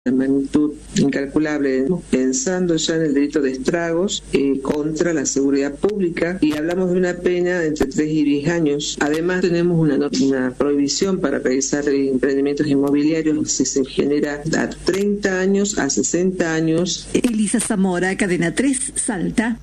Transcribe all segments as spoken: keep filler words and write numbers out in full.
La magnitud incalculable, pensando ya en el delito de estragos eh, contra la seguridad pública, y hablamos de una pena de entre tres y diez años. Además tenemos una, una prohibición para realizar emprendimientos inmobiliarios si se genera a treinta años a sesenta años. Elisa Zamora, Cadena tres, Salta.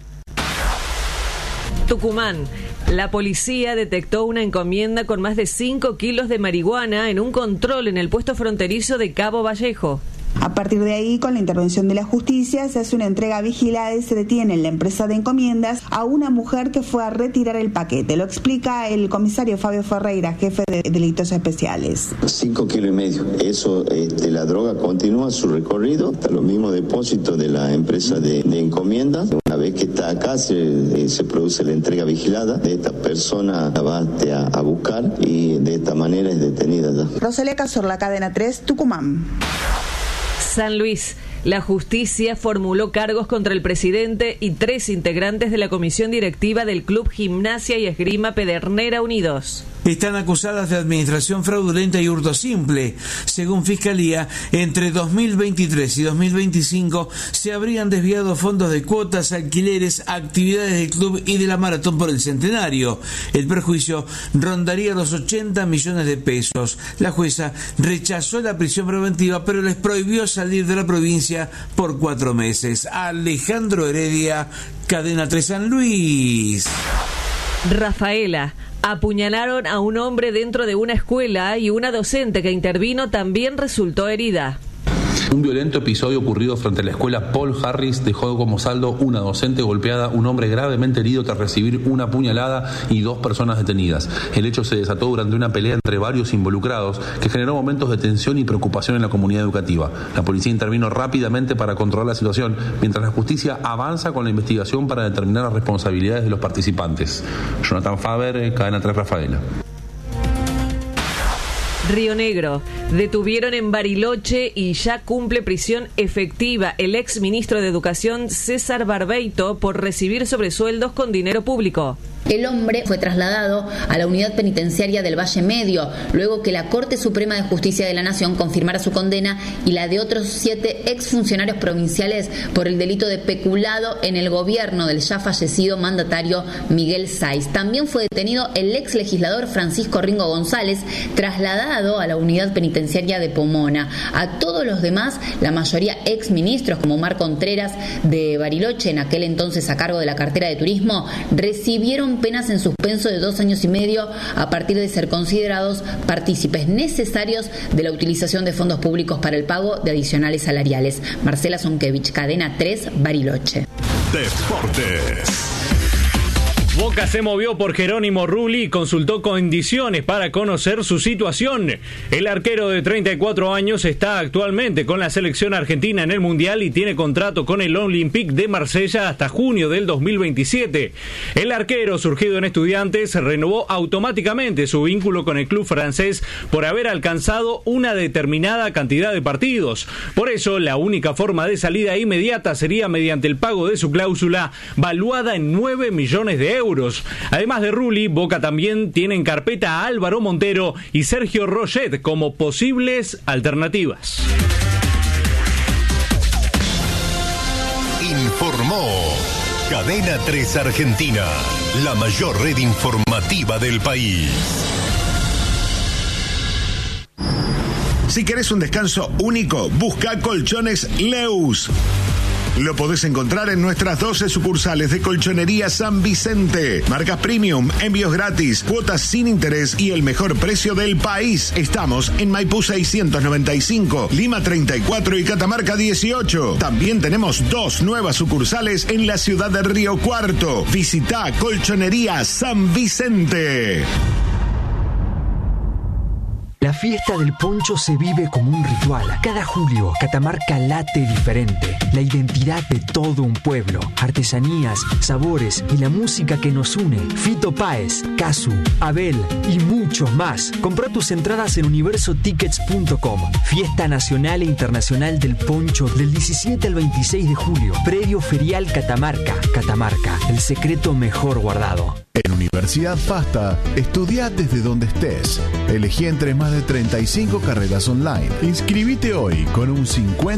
Tucumán. La policía detectó una encomienda con más de cinco kilos de marihuana en un control en el puesto fronterizo de Cabo Vallejo. A partir de ahí, con la intervención de la justicia, se hace una entrega vigilada y se detiene en la empresa de encomiendas a una mujer que fue a retirar el paquete. Lo explica el comisario Fabio Ferreira, jefe de delitos especiales. Cinco kilos y medio. Eso, este, la droga continúa su recorrido hasta los mismos depósitos de la empresa de, de encomiendas. Una vez que está acá, se, se produce la entrega vigilada de esta persona, la va a, a buscar y de esta manera es detenida ya. Rosalía Cazorla, Cadena tres, Tucumán. San Luis. La justicia formuló cargos contra el presidente y tres integrantes de la comisión directiva del Club Gimnasia y Esgrima Pedernera Unidos. Están acusadas de administración fraudulenta y hurto simple. Según Fiscalía, entre dos mil veintitrés y dos mil veinticinco se habrían desviado fondos de cuotas, alquileres, actividades del club y de la maratón por el centenario. El perjuicio rondaría los ochenta millones de pesos. La jueza rechazó la prisión preventiva, pero les prohibió salir de la provincia por cuatro meses. Alejandro Heredia, Cadena tres San Luis. Rafaela. Apuñalaron a un hombre dentro de una escuela y una docente que intervino también resultó herida. Un violento episodio ocurrido frente a la escuela Paul Harris dejó como saldo una docente golpeada, un hombre gravemente herido tras recibir una puñalada y dos personas detenidas. El hecho se desató durante una pelea entre varios involucrados que generó momentos de tensión y preocupación en la comunidad educativa. La policía intervino rápidamente para controlar la situación, mientras la justicia avanza con la investigación para determinar las responsabilidades de los participantes. Jonathan Faber, Cadena tres Rafaela. Río Negro. Detuvieron en Bariloche y ya cumple prisión efectiva el ex ministro de Educación César Barbeito por recibir sobresueldos con dinero público. El hombre fue trasladado a la unidad penitenciaria del Valle Medio, luego que la Corte Suprema de Justicia de la Nación confirmara su condena y la de otros siete exfuncionarios provinciales por el delito de peculado en el gobierno del ya fallecido mandatario Miguel Sáiz. También fue detenido el ex legislador Francisco Ringo González, trasladado a la unidad penitenciaria de Pomona. A todos los demás, la mayoría ex ministros como Mar Contreras de Bariloche, en aquel entonces a cargo de la cartera de Turismo, recibieron penas en suspenso de dos años y medio a partir de ser considerados partícipes necesarios de la utilización de fondos públicos para el pago de adicionales salariales. Marcela Zonkevich, Cadena tres, Bariloche. Deportes. Boca se movió por Jerónimo Rulli y consultó condiciones para conocer su situación. El arquero de treinta y cuatro años está actualmente con la selección argentina en el Mundial y tiene contrato con el Olympique de Marsella hasta junio del dos mil veintisiete. El arquero, surgido en Estudiantes, renovó automáticamente su vínculo con el club francés por haber alcanzado una determinada cantidad de partidos. Por eso, la única forma de salida inmediata sería mediante el pago de su cláusula, valuada en nueve millones de euros. Además de Rulli, Boca también tiene en carpeta a Álvaro Montero y Sergio Roget como posibles alternativas. Informó Cadena tres Argentina, la mayor red informativa del país. Si querés un descanso único, busca Colchones Leus. Lo podés encontrar en nuestras doce sucursales de Colchonería San Vicente. Marcas premium, envíos gratis, cuotas sin interés y el mejor precio del país. Estamos en Maipú seiscientos noventa y cinco, Lima treinta y cuatro y Catamarca dieciocho. También tenemos dos nuevas sucursales en la ciudad de Río Cuarto. Visita Colchonería San Vicente. La fiesta del poncho se vive como un ritual. Cada julio, Catamarca late diferente. La identidad de todo un pueblo. Artesanías, sabores y la música que nos une. Fito Páez, Casu, Abel y muchos más. Compra tus entradas en universo tickets punto com. Fiesta Nacional e Internacional del Poncho del diecisiete al veintiséis de julio. Predio Ferial Catamarca. Catamarca, el secreto mejor guardado. En Universidad FASTA, estudia desde donde estés. Elegí entre más de treinta y cinco carreras online. Inscribite hoy con un cincuenta